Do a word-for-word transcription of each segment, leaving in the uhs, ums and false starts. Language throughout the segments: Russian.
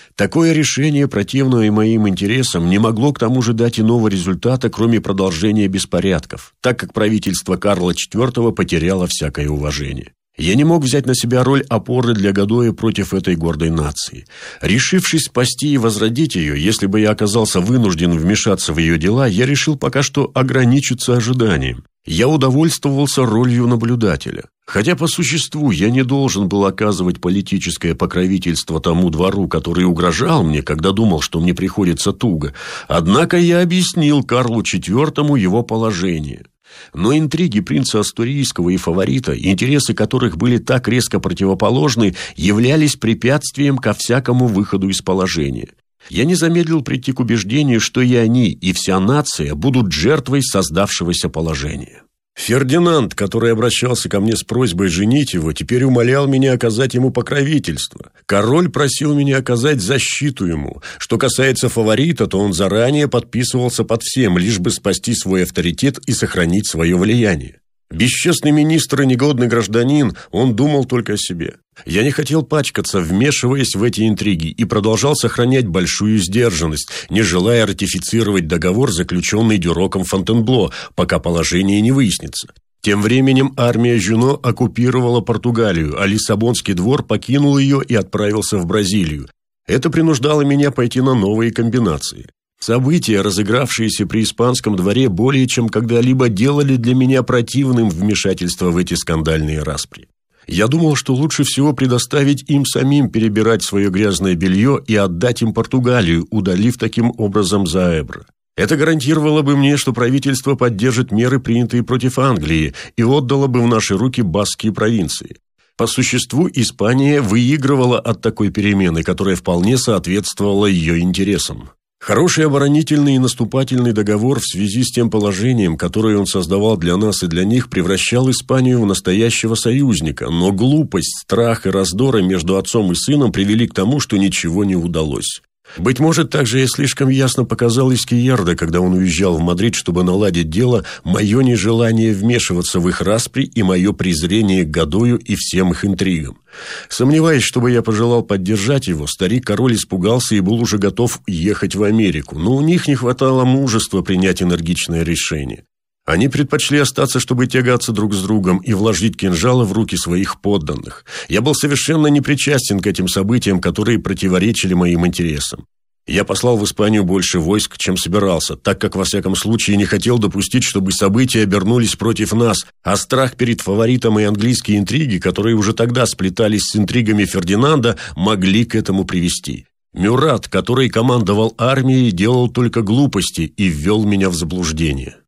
Такое решение, противное моим интересам, не могло к тому же дать иного результата, кроме продолжения беспорядков, так как правительство Карла четвёртого потеряло всякое уважение. Я не мог взять на себя роль опоры для Годоя против этой гордой нации. Решившись спасти и возродить ее, если бы я оказался вынужден вмешаться в ее дела, я решил пока что ограничиться ожиданием. Я удовольствовался ролью наблюдателя. Хотя по существу я не должен был оказывать политическое покровительство тому двору, который угрожал мне, когда думал, что мне приходится туго. Однако я объяснил Карлу четвёртому его положение. Но интриги принца Астурийского и фаворита, интересы которых были так резко противоположны, являлись препятствием ко всякому выходу из положения. Я не замедлил прийти к убеждению, что и они, и вся нация будут жертвой создавшегося положения. Фердинанд, который обращался ко мне с просьбой женить его, теперь умолял меня оказать ему покровительство. Король просил меня оказать защиту ему. Что касается фаворита, то он заранее подписывался под всем, лишь бы спасти свой авторитет и сохранить свое влияние. Бесчестный министр и негодный гражданин, он думал только о себе. Я не хотел пачкаться, вмешиваясь в эти интриги, и продолжал сохранять большую сдержанность, не желая ратифицировать договор, заключенный Дюроком Фонтенбло, пока положение не выяснится. Тем временем армия Жюно оккупировала Португалию, а Лиссабонский двор покинул ее и отправился в Бразилию. Это принуждало меня пойти на новые комбинации. События, разыгравшиеся при испанском дворе, более чем когда-либо делали для меня противным вмешательство в эти скандальные распри. Я думал, что лучше всего предоставить им самим перебирать свое грязное белье и отдать им Португалию, удалив таким образом Заэбро. Это гарантировало бы мне, что правительство поддержит меры, принятые против Англии, и отдало бы в наши руки баскские провинции. По существу, Испания выигрывала от такой перемены, которая вполне соответствовала ее интересам. Хороший оборонительный и наступательный договор в связи с тем положением, которое он создавал для нас и для них, превращал Испанию в настоящего союзника, но глупость, страх и раздоры между отцом и сыном привели к тому, что ничего не удалось. Быть может, также я слишком ясно показал Искьярдо, когда он уезжал в Мадрид, чтобы наладить дело, мое нежелание вмешиваться в их распри и мое презрение к Годою и всем их интригам. Сомневаясь, чтобы я пожелал поддержать его, старик-король испугался и был уже готов ехать в Америку, но у них не хватало мужества принять энергичное решение. Они предпочли остаться, чтобы тягаться друг с другом и вложить кинжалы в руки своих подданных. Я был совершенно непричастен к этим событиям, которые противоречили моим интересам. Я послал в Испанию больше войск, чем собирался, так как, во всяком случае, не хотел допустить, чтобы события обернулись против нас, а страх перед фаворитом и английские интриги, которые уже тогда сплетались с интригами Фердинанда, могли к этому привести. Мюрат, который командовал армией, делал только глупости и ввел меня в заблуждение.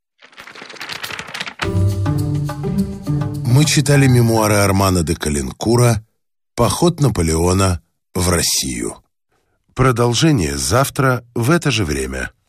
Мы читали мемуары Армана де Калинкура «Поход Наполеона в Россию». Продолжение завтра в это же время.